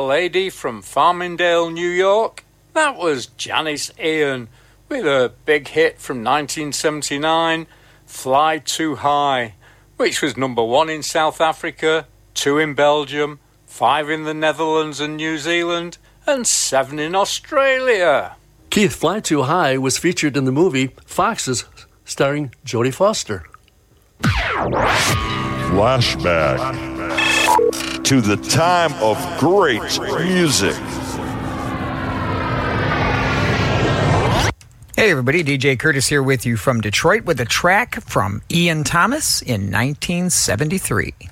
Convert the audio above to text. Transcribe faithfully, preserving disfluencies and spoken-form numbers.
A lady from Farmingdale, New York. That was Janice Ian with a big hit from nineteen seventy-nine, Fly Too High, which was number one in South Africa, two in Belgium, five in the Netherlands and New Zealand, and seven in Australia. Keith, Fly Too High was featured in the movie Foxes, starring Jodie Foster. Flashback to the time of great music. Hey everybody, D J Curtis here with you from Detroit with a track from Ian Thomas in nineteen seventy-three.